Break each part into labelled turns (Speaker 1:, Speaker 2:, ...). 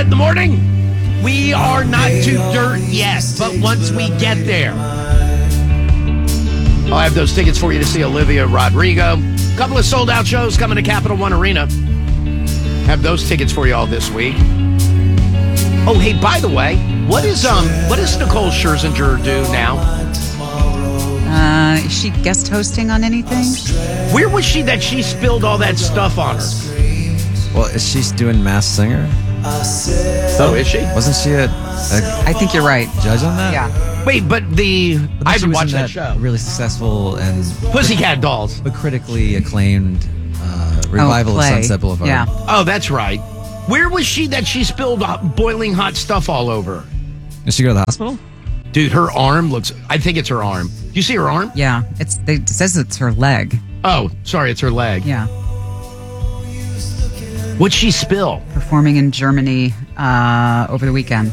Speaker 1: in the morning. We are not to dirt yet, but once we get there, I'll have those tickets for you to see Olivia Rodrigo. A couple of sold-out shows coming to Capital One Arena. Have those tickets for you all this week. Oh, hey, by the way, what does Nicole Scherzinger do now?
Speaker 2: Is she guest hosting on anything?
Speaker 1: Where was she that she spilled all that stuff on her?
Speaker 3: Well, is she doing Masked Singer?
Speaker 1: Oh, is she?
Speaker 3: Wasn't she
Speaker 2: I think you're right.
Speaker 3: judge on that?
Speaker 2: Yeah.
Speaker 1: Wait, but I haven't watched that show.
Speaker 3: Really successful and
Speaker 1: Pussycat Dolls.
Speaker 3: but critically acclaimed revival of
Speaker 2: play.
Speaker 3: Sunset Boulevard.
Speaker 2: Yeah.
Speaker 1: Oh, that's right. Where was she that she spilled boiling hot stuff all over?
Speaker 3: Did she go to the hospital?
Speaker 1: Dude, her arm looks... I think it's her arm. Do you see her arm?
Speaker 2: Yeah. It says it's her leg.
Speaker 1: Oh, sorry, it's her leg.
Speaker 2: Yeah.
Speaker 1: What'd she spill?
Speaker 2: Performing in Germany over the weekend.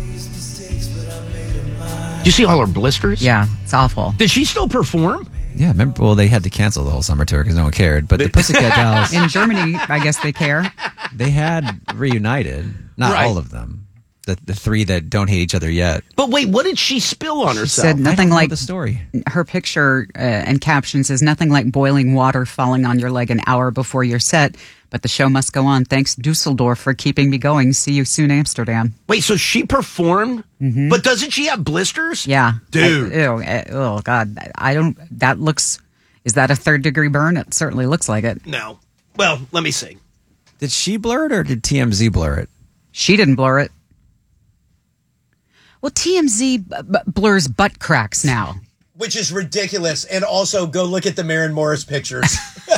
Speaker 1: Do you see all her blisters?
Speaker 2: Yeah. It's awful.
Speaker 1: Did she still perform?
Speaker 3: Yeah, remember? Well, they had to cancel the whole summer tour because no one cared. But the Pussycat Dolls,
Speaker 2: In Germany, I guess they care.
Speaker 3: they had reunited. Not
Speaker 1: Right.
Speaker 3: all of them. The three that don't hate each other yet.
Speaker 1: But wait, what did she spill on herself?
Speaker 2: Said
Speaker 3: I
Speaker 2: nothing
Speaker 3: don't know
Speaker 2: like
Speaker 3: the story.
Speaker 2: her picture and caption says nothing like boiling water falling on your leg an hour before your set, but the show must go on. Thanks Dusseldorf for keeping me going. See you soon, Amsterdam.
Speaker 1: Wait, so she performed, but doesn't she have blisters?
Speaker 2: Yeah,
Speaker 1: Dude.
Speaker 2: oh God, I don't. That looks. Is that a third-degree burn? It certainly looks like it.
Speaker 1: No. Well, let me see.
Speaker 3: Did she blur it or did TMZ blur it?
Speaker 2: She didn't blur it. Well, TMZ blurs butt cracks now.
Speaker 1: Which is ridiculous. And also, go look at the Maren Morris pictures.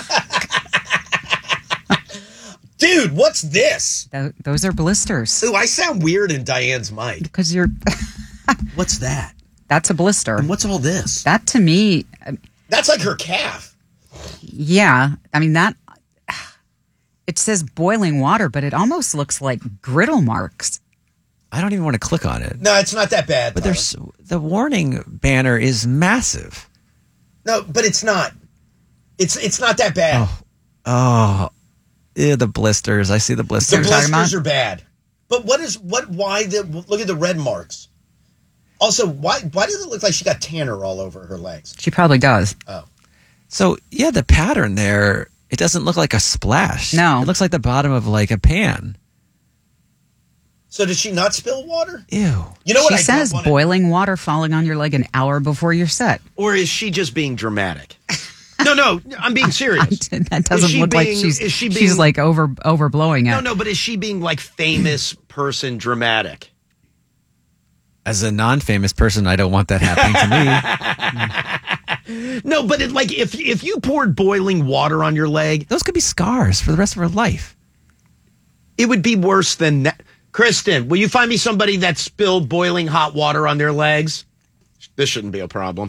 Speaker 1: Dude, what's this?
Speaker 2: Those are blisters.
Speaker 1: Ooh, I sound weird in Diane's mic.
Speaker 2: Because you're.
Speaker 1: What's that?
Speaker 2: That's a blister.
Speaker 1: And what's all this?
Speaker 2: That to me.
Speaker 1: That's like her calf.
Speaker 2: Yeah, I mean that. It says boiling water, but it almost looks like griddle marks.
Speaker 3: I don't even want to click on it.
Speaker 1: No, it's not that bad.
Speaker 3: But there's the warning banner is massive.
Speaker 1: No, but it's not. It's not that bad.
Speaker 3: Oh, ew, the blisters. I see the
Speaker 1: The
Speaker 3: blisters.
Speaker 1: blisters are bad. But why look at the red marks. Also, why does it look like she got tanner all over her legs?
Speaker 2: She probably does.
Speaker 1: Oh.
Speaker 3: So, yeah, the pattern there, it doesn't look like a splash.
Speaker 2: No.
Speaker 3: It looks like the bottom of like a pan.
Speaker 1: So did she not spill water?
Speaker 3: Ew.
Speaker 1: You know what
Speaker 2: She
Speaker 1: I
Speaker 2: says
Speaker 1: don't wanna-
Speaker 2: boiling water falling on your leg an hour before your set.
Speaker 1: Or is she just being dramatic? No, I'm being serious.
Speaker 2: That doesn't look like she's like overblowing it.
Speaker 1: No, but is she being like famous person dramatic?
Speaker 3: As a non-famous person, I don't want that happening to me.
Speaker 1: No, but if you poured boiling water on your leg,
Speaker 3: Those could be scars for the rest of her life.
Speaker 1: it would be worse than that. Kristen, will you find me somebody that spilled boiling hot water on their legs? This shouldn't be a problem.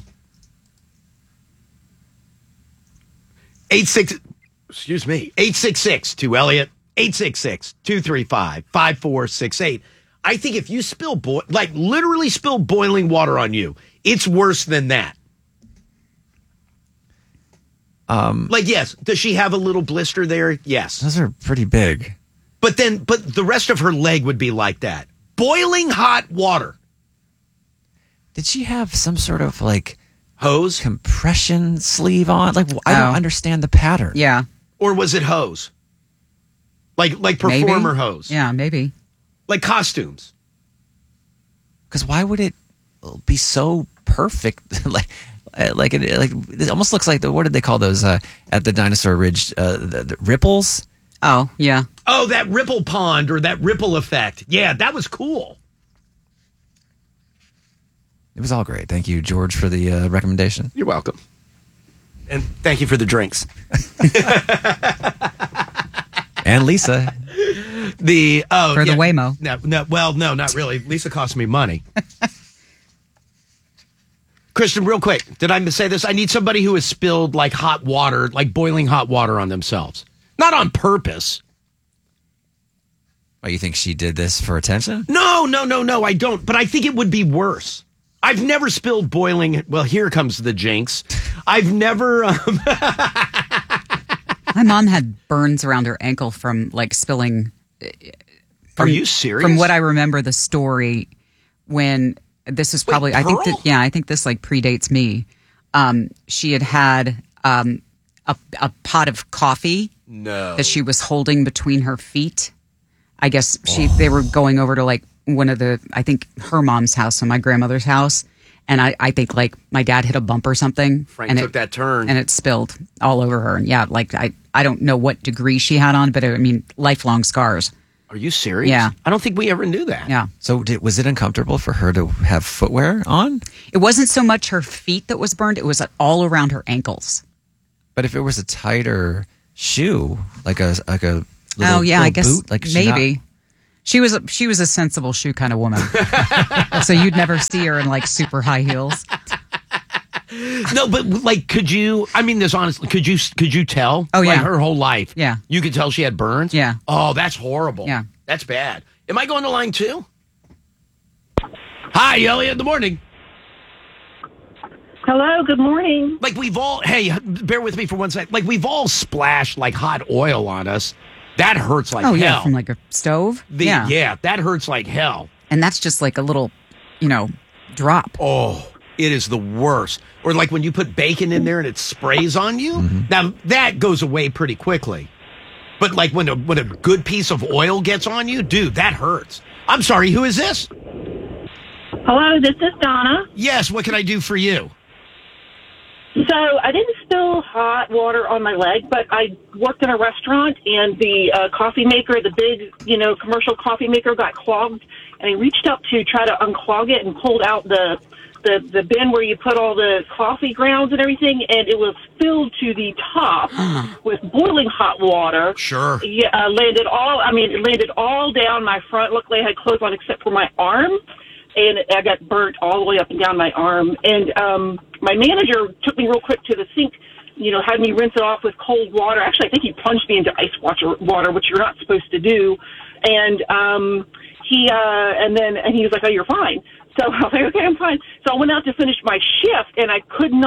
Speaker 1: 866 to Elliot, 866-235-5468. I think if you spill literally spill boiling water on you, it's worse than that. Yes, does she have a little blister there? Yes.
Speaker 3: Those are pretty big.
Speaker 1: But the rest of her leg would be like that. Boiling hot water.
Speaker 3: Did she have some sort of like
Speaker 1: Hose?
Speaker 3: compression sleeve on? Like, I don't understand the pattern.
Speaker 2: Yeah.
Speaker 1: Or was it hose? Like performer
Speaker 2: Maybe.
Speaker 1: hose?
Speaker 2: Yeah, maybe.
Speaker 1: Like costumes?
Speaker 3: Because why would it be so perfect? It almost looks like what did they call those at the Dinosaur Ridge? The ripples.
Speaker 2: Oh, yeah.
Speaker 1: Oh, that ripple pond or that ripple effect. Yeah, that was cool.
Speaker 3: It was all great. Thank you, George, for the recommendation.
Speaker 1: You're welcome. And thank you for the drinks.
Speaker 3: And Lisa.
Speaker 2: For the Waymo.
Speaker 1: No, not really. Lisa cost me money. Kristen, real quick, did I say this? I need somebody who has spilled like hot water, like boiling hot water on themselves. Not on purpose.
Speaker 3: Oh, you think she did this for attention?
Speaker 1: No, I don't. But I think it would be worse. I've never spilled boiling. Well, here comes the jinx. I've never.
Speaker 2: My mom had burns around her ankle from like spilling
Speaker 1: Are you serious?
Speaker 2: From what I remember, the story when this is probably,
Speaker 1: Wait, Pearl?
Speaker 2: I think this like predates me. She had a pot of coffee that she was holding between her feet. I guess they were going over to like one of I think her mom's house and my grandmother's house. And I think like my dad hit a bump or something.
Speaker 1: Frank took that turn.
Speaker 2: And it spilled all over her. And yeah, like I don't know what degree she had on, but I mean, lifelong scars.
Speaker 1: Are you serious?
Speaker 2: Yeah.
Speaker 1: I don't think we ever knew that.
Speaker 2: Yeah.
Speaker 3: So was it uncomfortable for her to have footwear on?
Speaker 2: It wasn't so much her feet that was burned. It was all around her ankles.
Speaker 3: But if it was a tighter shoe, like a little,
Speaker 2: I guess
Speaker 3: boot, like
Speaker 2: maybe. She was a sensible shoe kind of woman. So you'd never see her in like super high heels.
Speaker 1: No, but like, could you? I mean, this honestly, could you tell?
Speaker 2: Oh, yeah.
Speaker 1: Like her whole life.
Speaker 2: Yeah.
Speaker 1: You could tell she had burns.
Speaker 2: Yeah.
Speaker 1: Oh, that's horrible.
Speaker 2: Yeah.
Speaker 1: That's bad. Am I going to line 2? Hi, Elliot. In the morning.
Speaker 4: Hello, good morning.
Speaker 1: Like hey, bear with me for 1 second. Like we've all splashed like hot oil on us. That hurts like hell.
Speaker 2: Yeah, from like a stove.
Speaker 1: Yeah, that hurts like hell.
Speaker 2: And that's just like a little, drop.
Speaker 1: Oh, it is the worst. Or like when you put bacon in there and it sprays on you.
Speaker 3: Mm-hmm.
Speaker 1: Now that goes away pretty quickly. But like when a good piece of oil gets on you, dude, that hurts. I'm sorry, who is this?
Speaker 4: Hello, this is Donna.
Speaker 1: Yes, what can I do for you?
Speaker 4: So I didn't spill hot water on my leg, but I worked in a restaurant, and the coffee maker, the big, commercial coffee maker, got clogged, and I reached up to try to unclog it and pulled out the bin where you put all the coffee grounds and everything, and it was filled to the top with boiling hot water.
Speaker 1: Sure.
Speaker 4: Yeah, it landed all down my front. Luckily, I had clothes on except for my arm, and I got burnt all the way up and down my arm. And my manager took me real quick to the sink, had me rinse it off with cold water. Actually, I think he plunged me into ice water, which you're not supposed to do. And he was like, "Oh, you're fine." So I was like, "Okay, I'm fine." So I went out to finish my shift, and I couldn't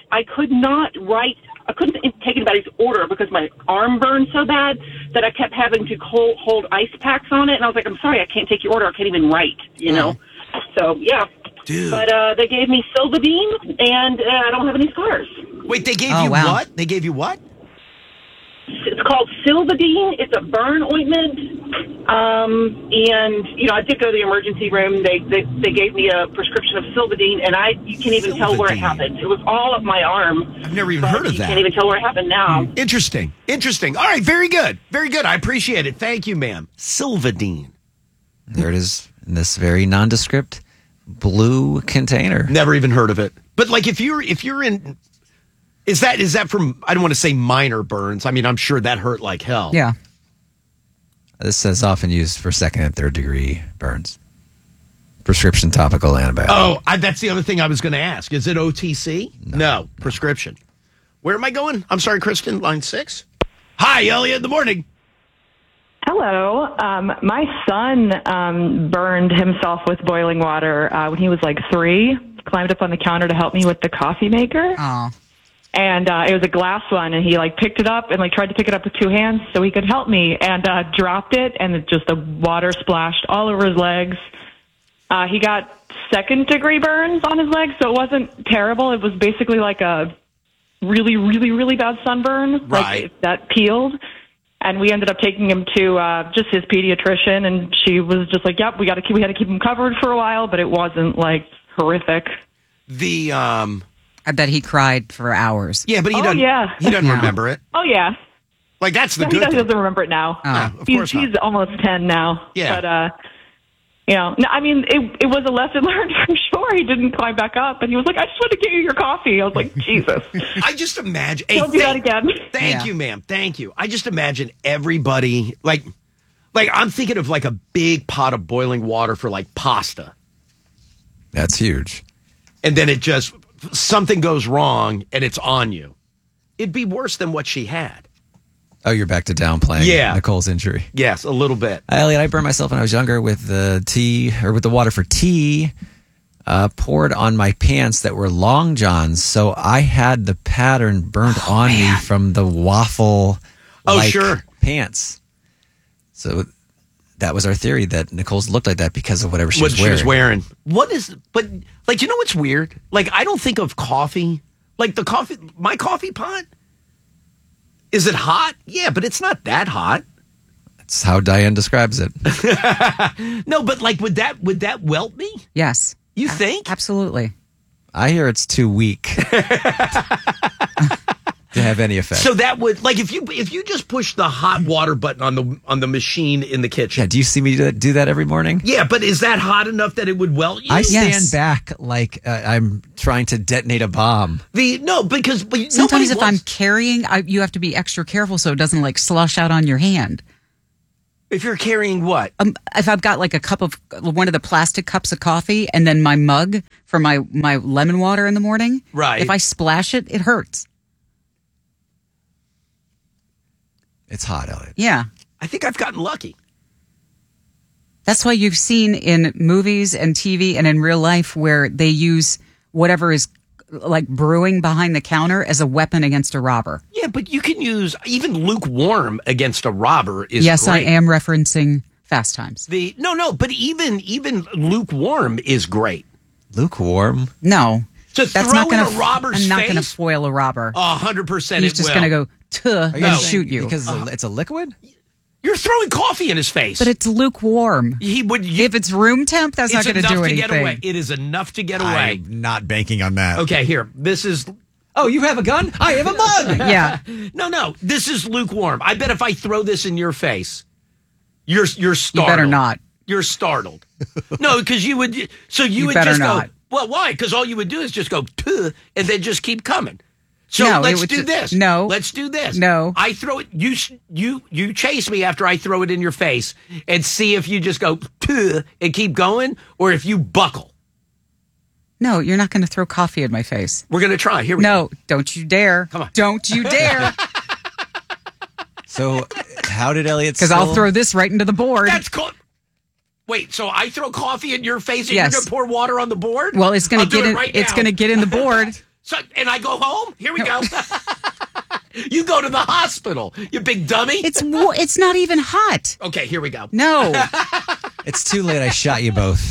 Speaker 4: take anybody's order because my arm burned so bad that I kept having to hold ice packs on it. And I was like, "I'm sorry, I can't take your order. I can't even write," So, yeah.
Speaker 1: Dude.
Speaker 4: But they gave me Silvadene, and I don't have any scars.
Speaker 1: Wait, they gave you
Speaker 2: wow.
Speaker 1: what? They gave you what?
Speaker 4: It's called Silvadene. It's a burn ointment. And, I did go to the emergency room. They gave me a prescription of Silvadene, and you can't even tell where it happened. It was all up my arm.
Speaker 1: I've never even heard of
Speaker 4: You
Speaker 1: that.
Speaker 4: can't even tell where it happened now.
Speaker 1: Interesting. All right, very good. Very good. I appreciate it. Thank you, ma'am. Silvadene.
Speaker 3: There it is in this very nondescript blue container.
Speaker 1: Never even heard of it. But like if you're in is that from, I don't want to say minor burns. I mean, I'm sure that hurt like hell.
Speaker 2: Yeah.
Speaker 3: This says often used for 2nd and 3rd degree burns. Prescription topical antibiotic.
Speaker 1: Oh, that's the other thing I was going to ask. Is it OTC? No, prescription. Where am I going? I'm sorry, Kristen, line 6. Hi, Elliot, in the morning.
Speaker 5: Hello. My son burned himself with boiling water when he was like 3. Climbed up on the counter to help me with the coffee maker.
Speaker 2: Oh.
Speaker 5: And it was a glass one, and he picked it up and tried to pick it up with 2 hands so he could help me, and dropped it, and the water splashed all over his legs. He got 2nd degree burns on his legs, so it wasn't terrible. It was basically like a really, really, really bad sunburn.
Speaker 1: Right.
Speaker 5: That peeled. And we ended up taking him to just his pediatrician, and she was just like, "Yep, we had to keep him covered for a while, but it wasn't horrific."
Speaker 2: I bet he cried for hours.
Speaker 1: Yeah, but he
Speaker 5: Oh,
Speaker 1: doesn't.
Speaker 5: yeah.
Speaker 1: He doesn't
Speaker 2: Yeah.
Speaker 1: remember it.
Speaker 5: Oh yeah,
Speaker 1: Like that's the
Speaker 5: he
Speaker 1: good thing.
Speaker 5: doesn't remember it now.
Speaker 1: Of course not.
Speaker 5: He's almost 10 now.
Speaker 1: Yeah.
Speaker 5: But no, I mean, it was a lesson learned for sure. He didn't climb back up, and he was like, "I just want to get you your coffee." I was like, Jesus.
Speaker 1: I just imagine.
Speaker 5: Don't do that again.
Speaker 1: Thank
Speaker 2: Yeah.
Speaker 1: you, ma'am. Thank you. I just imagine everybody like I'm thinking of like a big pot of boiling water for like pasta,
Speaker 3: That's huge.
Speaker 1: and then something goes wrong and it's on you. It'd be worse than what she had.
Speaker 3: Oh, you're back to downplaying Nicole's injury.
Speaker 1: Yes, a little bit.
Speaker 3: Elliot, I burned myself when I was younger with the water for tea poured on my pants that were long johns. So I had the pattern burnt on me from the waffle
Speaker 1: Oh, sure.
Speaker 3: pants. So that was our theory, that Nicole's looked like that because of whatever she
Speaker 1: What
Speaker 3: was
Speaker 1: she
Speaker 3: wearing.
Speaker 1: was wearing. What is, but like, you know what's weird? Like, I don't think of coffee. Like my coffee pot. Is it hot? Yeah, but it's not that hot.
Speaker 3: That's how Diane describes it.
Speaker 1: No, but like, would that welt me?
Speaker 2: Yes.
Speaker 1: You think?
Speaker 2: Absolutely.
Speaker 3: I hear it's too weak to have any effect.
Speaker 1: So that would, like, if you just push the hot water button on the machine in the kitchen.
Speaker 3: Yeah, do you see me do that every morning?
Speaker 1: Yeah, but is that hot enough that it would welt you?
Speaker 3: I stand
Speaker 2: Yes.
Speaker 3: back like I'm trying to detonate a bomb.
Speaker 1: Because
Speaker 2: Sometimes
Speaker 1: nobody
Speaker 2: if I'm
Speaker 1: wants-
Speaker 2: carrying, you have to be extra careful so it doesn't like slush out on your hand.
Speaker 1: if you're carrying what?
Speaker 2: If I've got like a cup of one of the plastic cups of coffee and then my mug for my lemon water in the morning,
Speaker 1: Right.
Speaker 2: If I splash it, it hurts.
Speaker 3: It's hot, Elliot.
Speaker 2: Yeah.
Speaker 1: I think I've gotten lucky.
Speaker 2: That's why you've seen in movies and TV and in real life where they use whatever is like brewing behind the counter as a weapon against a robber.
Speaker 1: Yeah, but you can use even lukewarm against a robber is
Speaker 2: Yes,
Speaker 1: great.
Speaker 2: I am referencing Fast Times.
Speaker 1: But even lukewarm is great.
Speaker 3: Lukewarm.
Speaker 2: No.
Speaker 1: To
Speaker 2: That's
Speaker 1: throw
Speaker 2: not going
Speaker 1: in a robber's
Speaker 2: I'm not going to
Speaker 1: face?
Speaker 2: foil a robber.
Speaker 1: 100%
Speaker 2: He's
Speaker 1: it
Speaker 2: just
Speaker 1: will.
Speaker 2: going to go tuh
Speaker 3: Are you
Speaker 2: and
Speaker 3: saying
Speaker 2: shoot you.
Speaker 3: because it's a liquid?
Speaker 1: You're throwing coffee in his face.
Speaker 2: But it's lukewarm.
Speaker 1: he would.
Speaker 2: If it's room temp, that's not
Speaker 1: it's
Speaker 2: going to
Speaker 1: enough
Speaker 2: do
Speaker 1: to get away.
Speaker 2: anything.
Speaker 1: It is enough to get away.
Speaker 3: I'm not banking on that.
Speaker 1: Okay, here. This is
Speaker 3: Oh, you have a gun? I have a mug.
Speaker 2: Yeah.
Speaker 1: no. This is lukewarm. I bet if I throw this in your face, you're startled.
Speaker 2: You better not.
Speaker 1: You're startled. No, because you would. So you would
Speaker 2: better
Speaker 1: just
Speaker 2: not.
Speaker 1: go. Well, why? Because all you would do is just go "Tuh," and then just keep coming. So
Speaker 2: No, it
Speaker 1: let's
Speaker 2: would
Speaker 1: do
Speaker 2: ju-
Speaker 1: this.
Speaker 2: no.
Speaker 1: Let's do this.
Speaker 2: No.
Speaker 1: I throw it. You chase me after I throw it in your face and see if you just go "Tuh" and keep going, or if you buckle.
Speaker 2: No, you're not going to throw coffee in my face.
Speaker 1: We're gonna try. Here we go.
Speaker 2: No, don't you dare.
Speaker 1: Come on.
Speaker 2: Don't you dare.
Speaker 3: So, how did Elliot?
Speaker 2: Because I'll throw this right into the board.
Speaker 1: That's cool. Wait, so I throw coffee in your face and
Speaker 2: Yes.
Speaker 1: you're gonna pour water on the board?
Speaker 2: Well, it's going
Speaker 1: I'll
Speaker 2: to
Speaker 1: do
Speaker 2: get
Speaker 1: it
Speaker 2: in.
Speaker 1: right
Speaker 2: It's
Speaker 1: now.
Speaker 2: going to get in the board.
Speaker 1: So, and I go home. Here we go. You go to the hospital, you big dummy.
Speaker 2: It's not even hot.
Speaker 1: Okay, here we go.
Speaker 2: No.
Speaker 3: It's too late. I shot you both.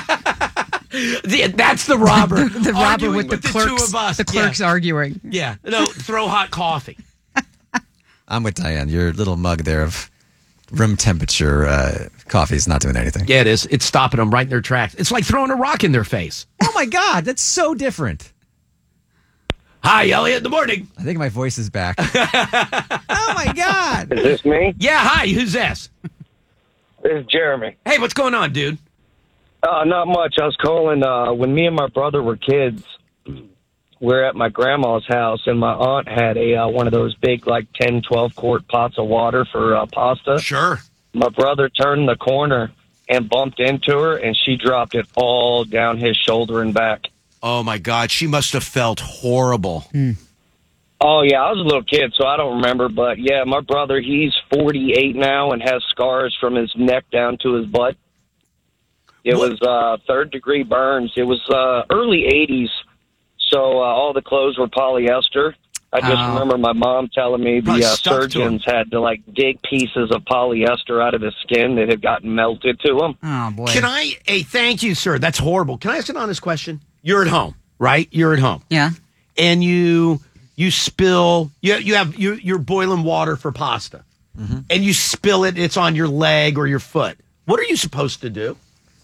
Speaker 1: That's the robber.
Speaker 2: The robber
Speaker 1: Arguing
Speaker 2: with the clerks.
Speaker 1: two of us.
Speaker 2: The clerks arguing.
Speaker 1: Yeah. No, throw hot coffee.
Speaker 3: I'm with Diane. Your little mug there of room temperature coffee is not doing anything.
Speaker 1: Yeah, it is. It's stopping them right in their tracks. It's like throwing a rock in their face.
Speaker 3: Oh my God, that's so different.
Speaker 1: Hi, Elliot. In the morning.
Speaker 3: I think my voice is back. Oh my God.
Speaker 6: Is this me?
Speaker 1: Yeah. Hi. Who's this?
Speaker 6: This is Jeremy.
Speaker 1: Hey, what's going on, dude?
Speaker 6: Not much. I was calling when me and my brother were kids. We're at my grandma's house, and my aunt had a one of those big, like 10, 12-quart pots of water for pasta.
Speaker 1: Sure.
Speaker 6: My brother turned the corner and bumped into her, and she dropped it all down his shoulder and back.
Speaker 1: Oh my God, she must have felt horrible.
Speaker 6: Oh, yeah, I was a little kid, so I don't remember. But, yeah, my brother, he's 48 now and has scars from his neck down to his butt. It was third-degree burns. It was early 80s, so all the clothes were polyester. I just remember my mom telling me
Speaker 1: Probably
Speaker 6: the
Speaker 1: stuck to
Speaker 6: surgeons had to, like, dig pieces of polyester out of his skin that had gotten melted to him.
Speaker 2: Oh boy.
Speaker 1: Hey, thank you, sir. That's horrible. Can I ask an honest question? You're at home, right? You're at home.
Speaker 2: Yeah.
Speaker 1: And you spill, you're boiling water for pasta. And you spill it, it's on your leg or your foot. What are you supposed to do?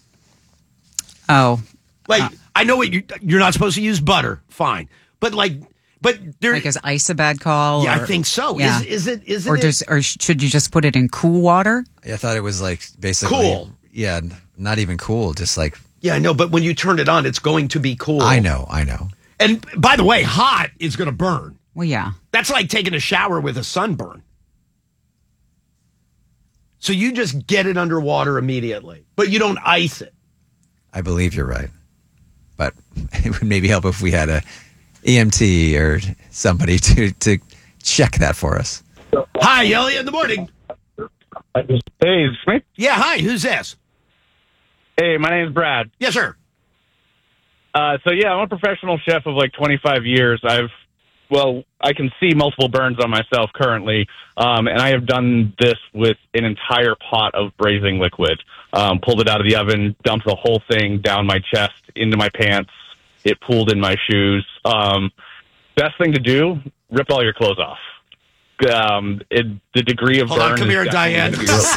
Speaker 2: Oh.
Speaker 1: Like, I know what you're not supposed to use butter. Fine. But there,
Speaker 2: Like is ice a bad call?
Speaker 1: yeah,
Speaker 2: or-
Speaker 1: I think so.
Speaker 2: Yeah.
Speaker 1: Is it?
Speaker 2: Or should you just put it in cool water?
Speaker 3: I thought it was like basically
Speaker 1: Cool.
Speaker 3: Yeah, not even cool. Just like
Speaker 1: Yeah, I know. But when you turn it on, it's going to be cool.
Speaker 3: I know.
Speaker 1: And by the way, hot is going to burn.
Speaker 2: Well, yeah.
Speaker 1: That's like taking a shower with a sunburn. So you just get it underwater immediately, but you don't ice it.
Speaker 3: I believe you're right, but it would maybe help if we had a EMT or somebody to check that for us.
Speaker 1: Hi, Elliot. In the morning.
Speaker 7: Hey, is this me?
Speaker 1: Yeah. Hi. Who's this?
Speaker 7: Hey, my name's Brad.
Speaker 1: Yes, sir.
Speaker 7: So yeah, I'm a professional chef of like 25 years. I've well, I can see multiple burns on myself currently, and I have done this with an entire pot of braising liquid. Pulled it out of the oven, dumped the whole thing down my chest, into my pants. It pooled in my shoes. Best thing to do, rip all your clothes off. The degree of
Speaker 1: Hold
Speaker 7: burn
Speaker 1: on, come
Speaker 7: is
Speaker 1: here,
Speaker 7: definitely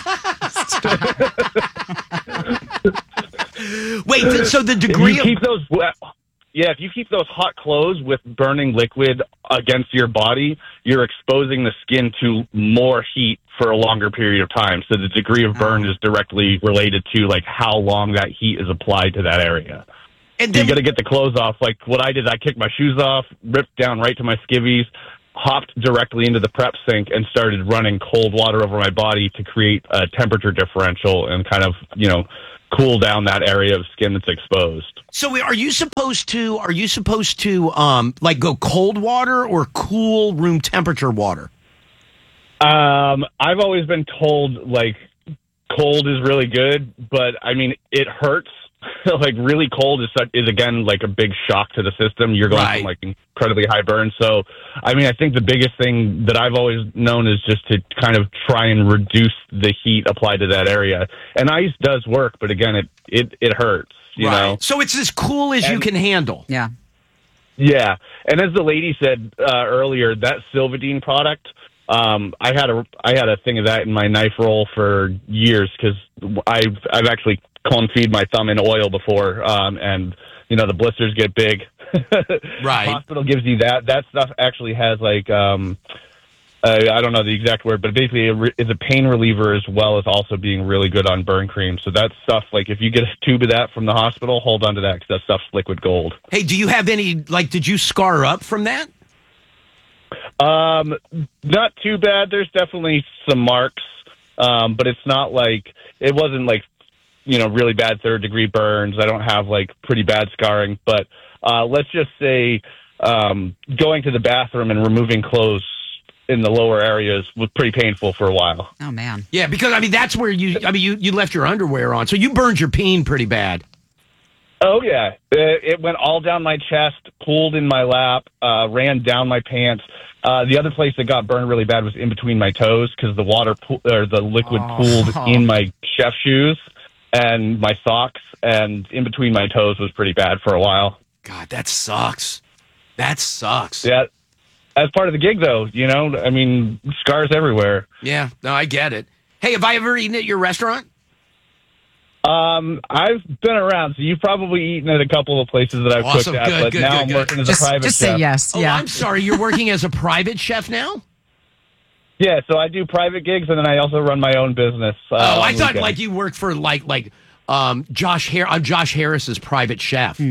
Speaker 1: Diane. Wait, so the
Speaker 7: If
Speaker 1: degree
Speaker 7: you
Speaker 1: of...
Speaker 7: keep those if you keep those hot clothes with burning liquid against your body, you're exposing the skin to more heat for a longer period of time. So the degree of burn is directly related to like how long that heat is applied to that area.
Speaker 1: And
Speaker 7: So
Speaker 1: then,
Speaker 7: you got to get the clothes off. Like what I did, I kicked my shoes off, ripped down right to my skivvies, hopped directly into the prep sink, and started running cold water over my body to create a temperature differential and kind of, cool down that area of skin that's exposed.
Speaker 1: so are you supposed to like go cold water or cool room temperature water?
Speaker 7: I've always been told like cold is really good, but I mean it hurts. Like really cold is again like a big shock to the system. You're going from like incredibly high burn. So I mean I think the biggest thing that I've always known is just to kind of try and reduce the heat applied to that area. And ice does work, but again it hurts. You know.
Speaker 1: So it's as cool as you can handle.
Speaker 2: Yeah.
Speaker 7: Yeah, and as the lady said earlier, that Silvadene product, I had a thing of that in my knife roll for years because I've actually confit my thumb in oil before, and the blisters get big.
Speaker 1: Right.
Speaker 7: Hospital gives you that. That stuff actually has like I don't know the exact word, but basically is a pain reliever as well as also being really good on burn cream. So that stuff, like if you get a tube of that from the hospital, hold on to that because that stuff's liquid gold.
Speaker 1: Hey, do you have any, did you scar up from that?
Speaker 7: Not too bad. There's definitely some marks, but it's not like, it wasn't like, really bad 3rd-degree burns. I don't have like pretty bad scarring, but let's just say going to the bathroom and removing clothes in the lower areas was pretty painful for a while.
Speaker 2: Oh, man.
Speaker 1: Yeah, because, that's where you left your underwear on. So you burned your peen pretty bad.
Speaker 7: Oh, yeah. It went all down my chest, pooled in my lap, ran down my pants. The other place that got burned really bad was in between my toes because the the liquid pooled in my chef shoes and my socks, and in between my toes was pretty bad for a while.
Speaker 1: God, that sucks. That sucks.
Speaker 7: Yeah. As part of the gig, though, scars everywhere.
Speaker 1: Yeah, no, I get it. Hey, have I ever eaten at your restaurant?
Speaker 7: I've been around, so you've probably eaten at a couple of places that I've
Speaker 1: Awesome.
Speaker 7: cooked at,
Speaker 1: Good,
Speaker 7: I'm working as a private
Speaker 2: just
Speaker 7: chef.
Speaker 2: say yes.
Speaker 1: Oh,
Speaker 2: Yeah.
Speaker 1: I'm sorry. You're working as a private chef now?
Speaker 7: Yeah, so I do private gigs, and then I also run my own business.
Speaker 1: I thought like you worked for Josh Harris's private chef.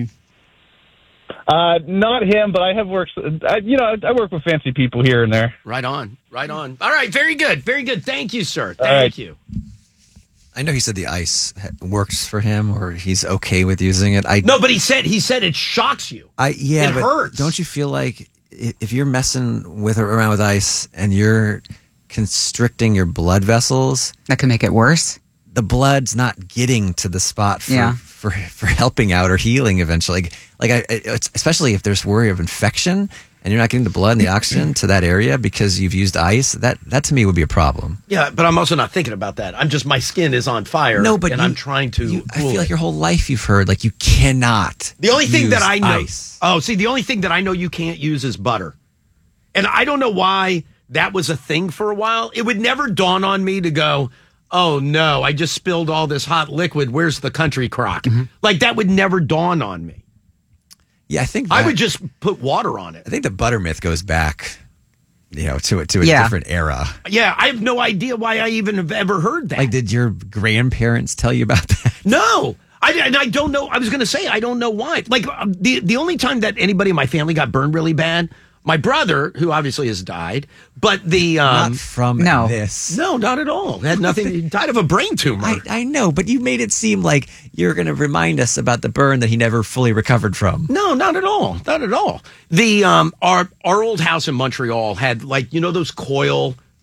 Speaker 7: Not him, but I have worked. I work with fancy people here and there.
Speaker 1: Right on. All right, very good. Thank you, sir. Thank
Speaker 7: right.
Speaker 1: you.
Speaker 3: I know he said the ice works for him, or he's okay with using it.
Speaker 1: No, but he said it shocks you. It hurts.
Speaker 3: Don't you feel like if you're messing around with ice and you're constricting your blood vessels,
Speaker 2: That can make it worse.
Speaker 3: the blood's not getting to the spot for helping out or healing eventually. Especially if there's worry of infection and you're not getting the blood and the oxygen to that area because you've used ice, that to me would be a problem.
Speaker 1: Yeah, but I'm also not thinking about that. My skin is on fire.
Speaker 3: No, but
Speaker 1: I'm trying to.
Speaker 3: I feel like your whole life you've heard you cannot.
Speaker 1: The only thing that
Speaker 3: use
Speaker 1: I know.
Speaker 3: ice.
Speaker 1: Oh, see, the only thing that I know you can't use is butter, and I don't know why that was a thing for a while. It would never dawn on me to go, oh no, I just spilled all this hot liquid. Where's the country crock? Like that would never dawn on me.
Speaker 3: Yeah, I think
Speaker 1: I would just put water on it.
Speaker 3: I think the butter myth goes back, to a different era.
Speaker 1: Yeah, I have no idea why I even have ever heard that.
Speaker 3: Did your grandparents tell you about that?
Speaker 1: No, I don't know. I was going to say I don't know why. The only time that anybody in my family got burned really bad, my brother, who obviously has died, but
Speaker 3: Not from this.
Speaker 1: No, not at all. Had nothing. He died of a brain tumor.
Speaker 3: I know, but you made it seem like you're going to remind us about the burn that he never fully recovered from.
Speaker 1: No, not at all. Not at all. The our old house in Montreal had those coil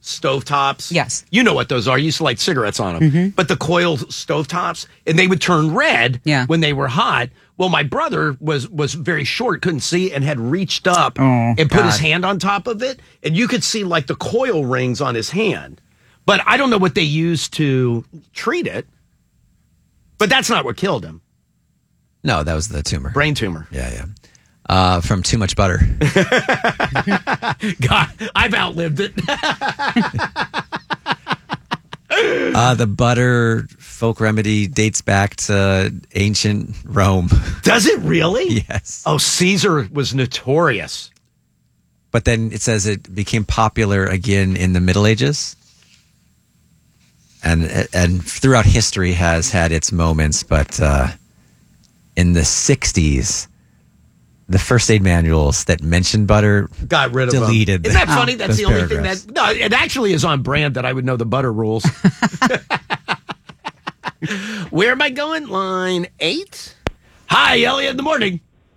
Speaker 1: stovetops.
Speaker 2: Yes.
Speaker 1: You know what those are. You used to light cigarettes on them. But the coil stovetops, and they would turn red when they were hot. Well, my brother was very short, couldn't see, and had reached up and put his hand on top of it. And you could see like the coil rings on his hand. But I don't know what they used to treat it. But that's not what killed him.
Speaker 3: No, that was the tumor.
Speaker 1: Brain tumor.
Speaker 3: Yeah. From too much butter.
Speaker 1: God, I've outlived it.
Speaker 3: The butter folk remedy dates back to ancient Rome.
Speaker 1: Does it really?
Speaker 3: Yes.
Speaker 1: Oh, Caesar was notorious.
Speaker 3: But then it says it became popular again in the Middle Ages. And throughout history has had its moments, but in the 60s, the first aid manuals that mentioned butter
Speaker 1: got rid of
Speaker 3: deleted
Speaker 1: them. Isn't that funny? That's the only
Speaker 3: paragraphs.
Speaker 1: thing that... No, it actually is on brand that I would know the butter rules. Where am I going? Line 8? Hi, Elliot in the morning.